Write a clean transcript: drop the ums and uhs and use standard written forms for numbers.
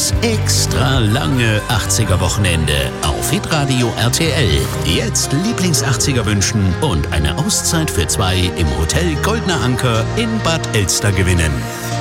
Das extra lange 80er-Wochenende auf Hitradio RTL. Jetzt Lieblings-80er wünschen und eine Auszeit für 2 im Hotel Goldener Anker in Bad Elster gewinnen.